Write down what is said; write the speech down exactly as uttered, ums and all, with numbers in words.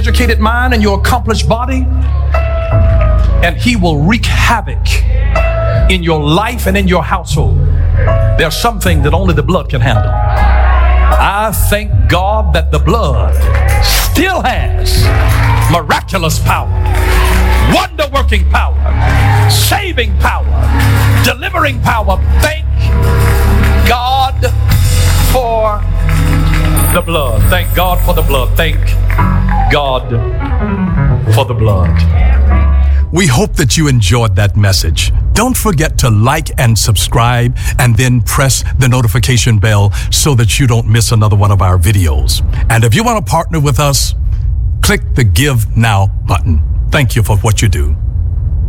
educated mind and your accomplished body, and he will wreak havoc in your life and in your household. There's something that only the blood can handle. I thank God that the blood still has miraculous power, wonder-working power, saving power, delivering power. Thank God for the blood. Thank God for the blood. Thank God for the blood. We hope that you enjoyed that message. Don't forget to like and subscribe, and then press the notification bell so that you don't miss another one of our videos. And if you want to partner with us, click the Give Now button. Thank you for what you do.